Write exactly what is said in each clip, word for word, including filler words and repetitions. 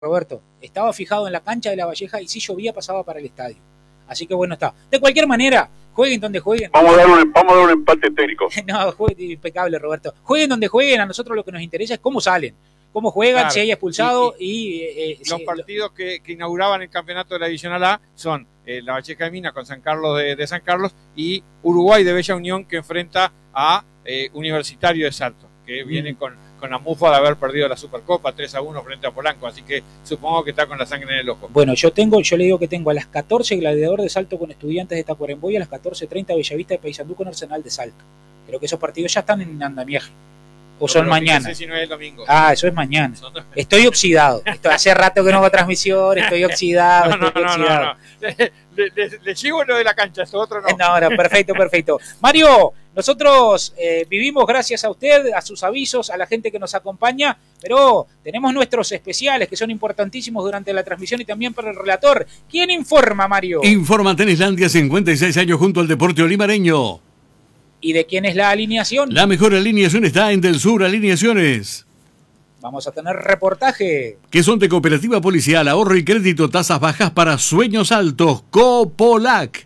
Roberto, estaba fijado en la cancha de La Valleja y si llovía pasaba para el estadio. Así que bueno está. De cualquier manera, jueguen donde jueguen. Vamos a dar un, vamos a dar un empate técnico. No, jueguen, impecable, Roberto. Jueguen donde jueguen, a nosotros lo que nos interesa es cómo salen, cómo juegan, Claro. si hay expulsado y, y... y eh, los sí, partidos que, que inauguraban el campeonato de la Divisional A son eh, La Valleja de Minas con San Carlos de, de San Carlos y Uruguay de Bella Unión que enfrenta a eh, Universitario de Salto, que mm. viene con... con la mufa de haber perdido la Supercopa tres a uno frente a Polanco, así que supongo que está con la sangre en el ojo. Bueno, yo tengo, yo le digo que tengo a las catorce Gladiador de Salto con Estudiantes de Tacuarembó y a las catorce treinta Bellavista de Paysandú con Arsenal de Salto. Creo que esos partidos ya están en andamiaje. O no, son mañana. No sé si no es el domingo. Ah, eso es mañana. Estoy oxidado. Estoy, hace rato que no hago transmisión, estoy oxidado. No, estoy no, oxidado. no, no. Le, le, le sigo lo de la cancha, eso otro no. No, no, perfecto, perfecto. Mario, nosotros eh, vivimos gracias a usted, a sus avisos, a la gente que nos acompaña, pero tenemos nuestros especiales que son importantísimos durante la transmisión y también para el relator. ¿Quién informa, Mario? Informa Tenislandia, cincuenta y seis años junto al deporte olimareño. ¿Y de quién es la alineación? La mejor alineación está en Del Sur Alineaciones. Vamos a tener reportaje. Que son de Cooperativa Policial, ahorro y crédito, tasas bajas para sueños altos. Copolac.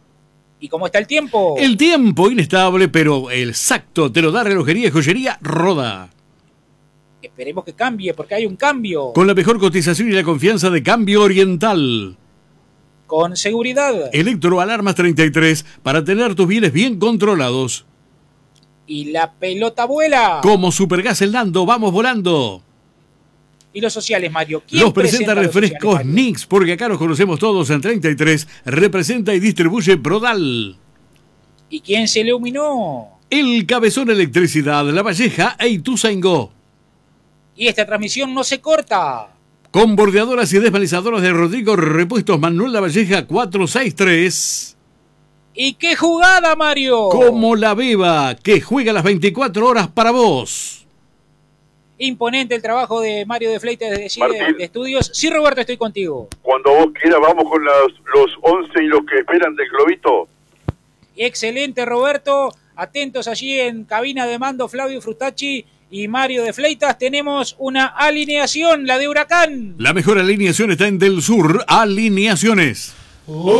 ¿Y cómo está el tiempo? El tiempo inestable, pero el exacto te lo da Relojería y Joyería Roda. Esperemos que cambie, porque hay un cambio. Con la mejor cotización y la confianza de Cambio Oriental. Con seguridad. Electroalarmas treinta y tres para tener tus bienes bien controlados. Y la pelota vuela. Como Supergas El Nando, vamos volando. Y los sociales, Mario. ¿Quién los presenta, presenta refrescos sociales, Nix, porque acá nos conocemos todos en treinta y tres. Representa y distribuye Prodal. ¿Y quién se iluminó? El Cabezón Electricidad, La Valleja e Ituzaingó. Y esta transmisión no se corta. Con bordeadoras y desvalizadoras de Rodrigo Repuestos Manuel La Valleja cuatrocientos sesenta y tres. ¿Y qué jugada, Mario? Como la Beba, que juega las veinticuatro horas para vos. Imponente el trabajo de Mario de Fleitas desde Chile de Estudios. Sí, Roberto, estoy contigo. Cuando vos quieras, vamos con los, los once y los que esperan del globito. Excelente, Roberto. Atentos allí en cabina de mando Flavio Frustacci y Mario de Fleitas. Tenemos una alineación, la de Huracán. La mejor alineación está en Del Sur Alineaciones.